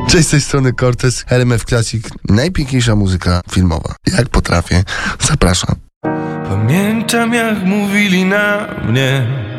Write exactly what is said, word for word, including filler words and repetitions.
Cześć, z tej strony Cortez, L M F Classic, najpiękniejsza muzyka filmowa. Jak potrafię, zapraszam. Pamiętam, jak mówili na mnie,